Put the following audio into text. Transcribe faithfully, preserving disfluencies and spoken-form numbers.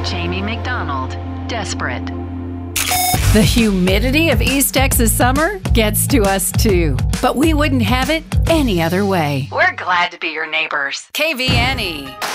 Jamie McDonald, Desperate. The humidity of East Texas summer gets to us too, but we wouldn't have it any other way. We're glad to be your neighbors. K V N E.